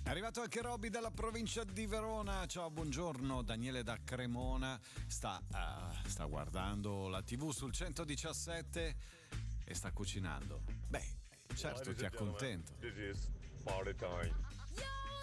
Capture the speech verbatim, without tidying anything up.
È arrivato anche Robby dalla provincia di Verona. Ciao, buongiorno. Daniele da Cremona sta, uh, sta guardando la tivù sul centodiciassette e sta cucinando. Beh, certo, ti accontento. This is party time.